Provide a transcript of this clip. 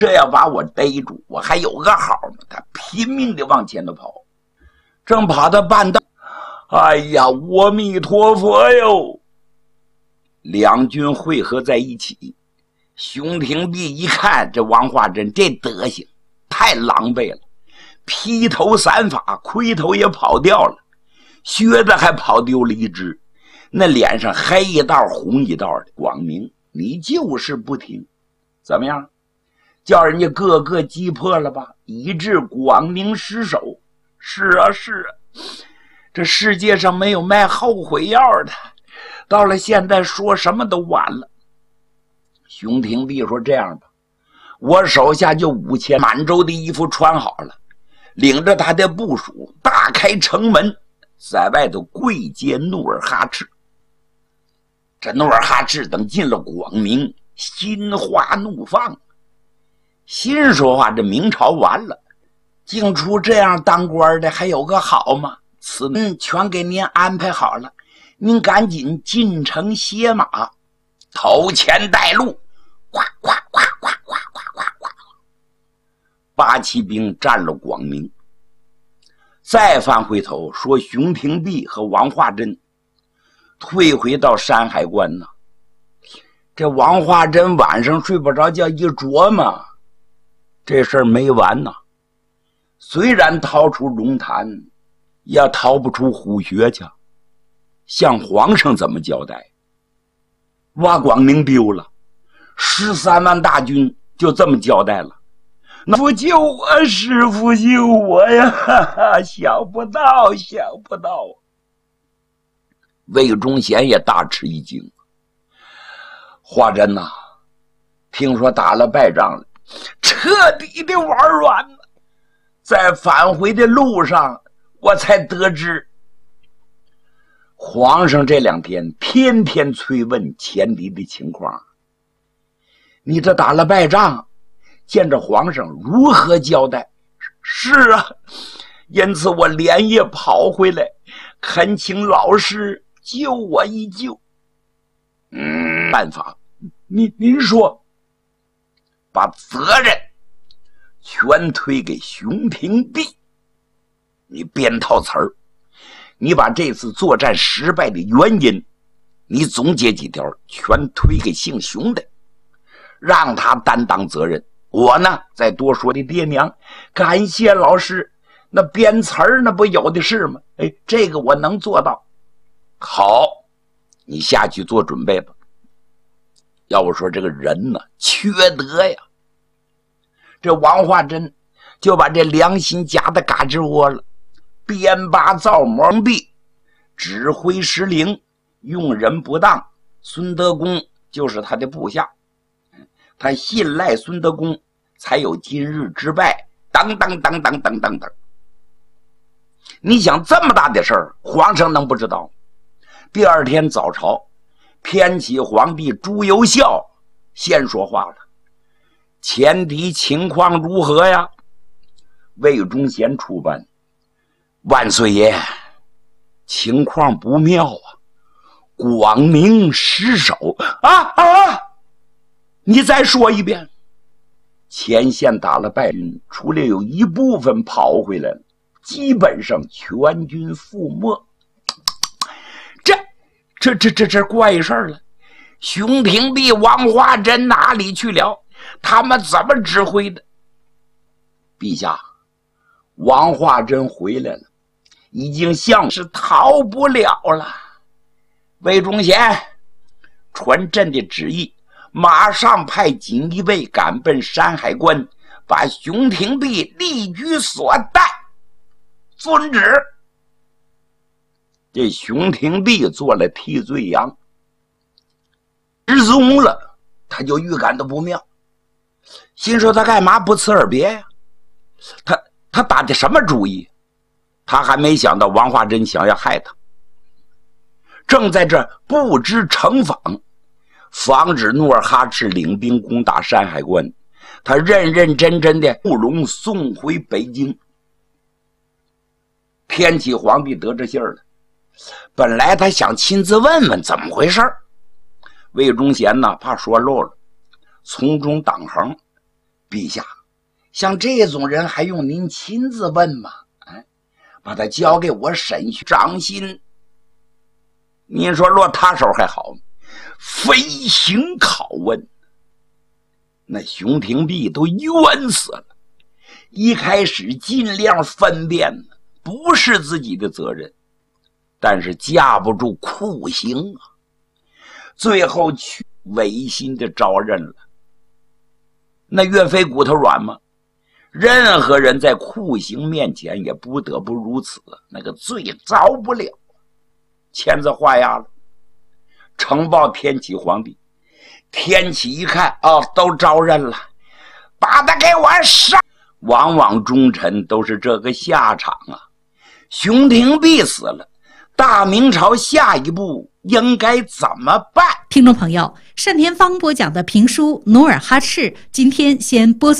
这要把我逮住，我还有个好呢。他拼命的往前头跑，正跑到半道，哎呀，阿弥陀佛哟！两军汇合在一起，熊廷弼一看这王化贞这德行太狼狈了，披头散发，盔头也跑掉了，靴子还跑丢了一只，那脸上黑一道红一道的。广明，你就是不听，怎么样？叫人家个个击破了吧，以致广明失守。是啊，是啊，这世界上没有卖后悔药的，到了现在说什么都晚了。熊廷弼说：“这样吧，我手下就5000，满洲的衣服穿好了，领着他的部属大开城门，在外头跪接努尔哈赤。这努尔哈赤等进了广明，心花怒放，心说话，这明朝完了，竟出这样当官的还有个好吗？此门全给您安排好了，您赶紧进城歇马，头前带路。”呱呱呱呱呱呱呱呱，八旗兵占了广明。再翻回头说熊廷弼和王化贞退回到山海关呢。这王化贞晚上睡不着觉，一琢磨，这事儿没完呢。虽然逃出龙潭，也逃不出虎穴去，向皇上怎么交代？挖广明丢了，13万大军就这么交代了。那不救我，师父救我呀！哈哈，想不到，想不到。魏忠贤也大吃一惊。化贞呐，听说打了败仗了，彻底的玩完了。在返回的路上，我才得知，皇上这2天天天催问前敌的情况。你这打了败仗，见着皇上如何交代？是啊，因此我连夜跑回来，恳请老师救我一救。办法，您说，把责任全推给熊廷弼。你编套词儿，你把这次作战失败的原因，你总结几条，全推给姓熊的，让他担当责任。我呢，再多说的爹娘，感谢老师，那编词儿那不有的是吗？哎，这个我能做到。好，你下去做准备吧。要我说，这个人呢，缺德呀。这王化贞就把这良心夹在嘎吱窝了，编拔造谋弊，指挥失灵，用人不当。孙德公就是他的部下，他信赖孙德公，才有今日之败。等等等等等等等。你想这么大的事儿，皇上能不知道？第二天早朝，偏启皇帝朱由校先说话了：“前敌情况如何呀？”魏忠贤出班：“万岁爷，情况不妙啊，广明失守啊！你再说一遍。前线打了败军，除了有一部分跑回来了，基本上全军覆没。这怪事儿了。熊廷弼、王化贞哪里去了？他们怎么指挥的？陛下，王化贞回来了，已经像是逃不了了。魏忠贤传朕的旨意，马上派锦衣卫赶奔山海关，把熊廷弼立居所带。遵旨。这熊廷弼做了替罪羊，失踪了，他就预感到不妙，心说他干嘛不辞而别呀？他打的什么主意？他还没想到王化贞想要害他，正在这布置城防，防止努尔哈赤领兵攻打山海关。他认认真真的不容送回北京。偏启皇帝得知信儿了，本来他想亲自问问怎么回事儿，魏忠贤呢怕说漏了，从中挡横， 陛下，像这种人还用您亲自问吗？把他交给我审讯掌心。您说落他手还好，飞行拷问，那熊廷弼都冤死了。一开始尽量分辨不是自己的责任，但是架不住酷刑啊，最后去违心的招认了。那岳飞骨头软吗？任何人在酷刑面前也不得不如此，那个罪遭不了，签字画押了。呈报天启皇帝，天启一看，都招认了，把他给我杀。往往忠臣都是这个下场啊。熊廷弼死了，大明朝下一步应该怎么办？ 听众朋友，单田芳播讲的评书《努尔哈赤》，今天先播送